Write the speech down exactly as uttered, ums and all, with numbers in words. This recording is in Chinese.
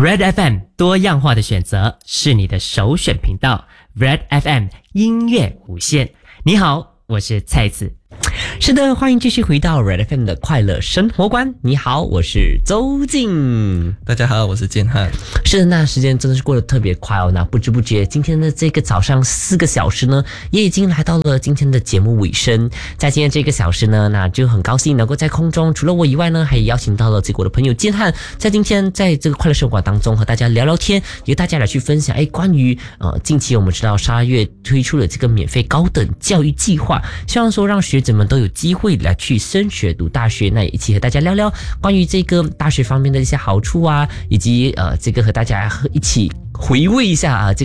Red F M 多样化的选择是你的首选频道 Red F M 音乐无限。你好，我是蔡子。 是的，欢迎继续回到 Red F M 的快乐生活观。你好，我是周静。 大家好，我是建汉。 是的，那时间真的是过得特别快哦。那不知不觉，今天的这个早上四个小时呢，也已经来到了今天的节目尾声。在今天这个小时呢，那就很高兴能够在空中，除了我以外呢，还邀请到了这个我的朋友建汉，在今天在这个快乐生活当中和大家聊聊天，也大家来去分享。哎，关于呃近期我们知道沙月推出了这个免费高等教育计划，希望说让学者们都有机会来去升学读大学，那也一起和大家聊聊关于这个大学方面的一些好处啊，以及呃这个和大家一起回味一下啊。